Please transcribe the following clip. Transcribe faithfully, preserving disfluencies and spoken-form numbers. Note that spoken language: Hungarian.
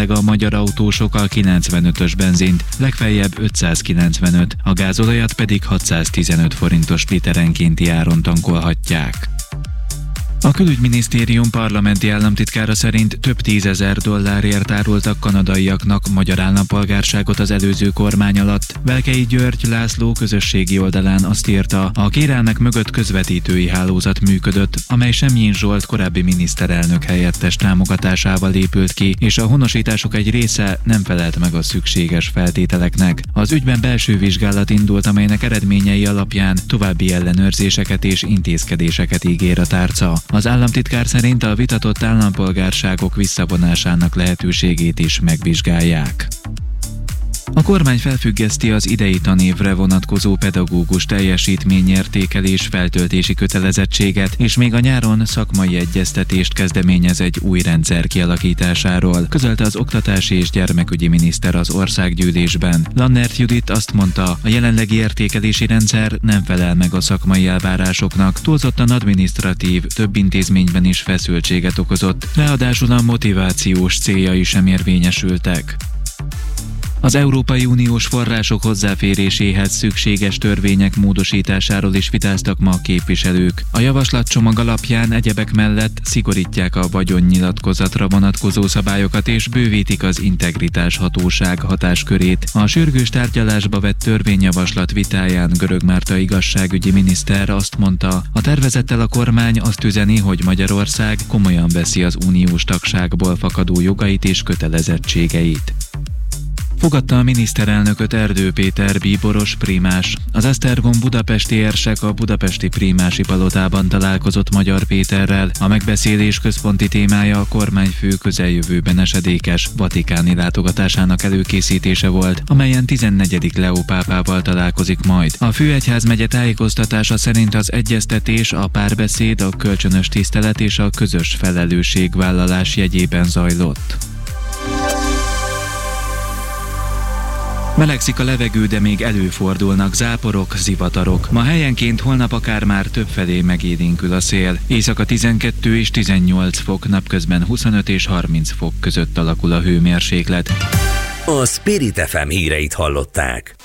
jelenleg a magyar autósok a kilencvenötös benzint, legfeljebb ötszázkilencvenöt, a gázolajat pedig hatszáztizenöt forintos literenkénti áron tankolhatják. A külügyminisztérium parlamenti államtitkára szerint több tízezer dollárért árultak kanadaiaknak magyar állampolgárságot az előző kormány alatt. Velkei György László közösségi oldalán azt írta, a kérelmek mögött közvetítői hálózat működött, amely Semjén Zsolt korábbi miniszterelnök helyettes támogatásával épült ki, és a honosítások egy része nem felelt meg a szükséges feltételeknek. Az ügyben belső vizsgálat indult, amelynek eredményei alapján további ellenőrzéseket és intézkedéseket ígér a tárca. Az államtitkár szerint a vitatott állampolgárságok visszavonásának lehetőségét is megvizsgálják. A kormány felfüggeszti az idei tanévre vonatkozó pedagógus teljesítményértékelés feltöltési kötelezettséget, és még a nyáron szakmai egyeztetést kezdeményez egy új rendszer kialakításáról, közölte az oktatási és gyermekügyi miniszter az országgyűlésben. Lannert Judit azt mondta, a jelenlegi értékelési rendszer nem felel meg a szakmai elvárásoknak, túlzottan adminisztratív, több intézményben is feszültséget okozott, ráadásul a motivációs céljai sem érvényesültek. Az Európai Uniós források hozzáféréséhez szükséges törvények módosításáról is vitáztak ma a képviselők. A javaslatcsomag alapján egyebek mellett szigorítják a vagyonnyilatkozatra vonatkozó szabályokat és bővítik az integritás hatóság hatáskörét. A sürgős tárgyalásba vett törvényjavaslat vitáján Görög Márta igazságügyi miniszter azt mondta, a tervezettel a kormány azt üzeni, hogy Magyarország komolyan veszi az uniós tagságból fakadó jogait és kötelezettségeit. Fogadta a miniszterelnököt Erdő Péter bíboros prímás. Az Esztergom budapesti érsek a budapesti prímási palotában találkozott Magyar Péterrel. A megbeszélés központi témája a kormányfő közeljövőben esedékes vatikáni látogatásának előkészítése volt, amelyen tizennegyedik Leó pápával találkozik majd. A főegyházmegye tájékoztatása szerint az egyeztetés, a párbeszéd, a kölcsönös tisztelet és a közös felelősségvállalás jegyében zajlott. Melegszik a levegő, de még előfordulnak záporok, zivatarok. Ma helyenként, holnap akár már többfelé megélénkül a szél. Éjszaka tizenkettő és tizennyolc fok, napközben huszonöt és harminc fok között alakul a hőmérséklet. A Spirit ef em híreit hallották.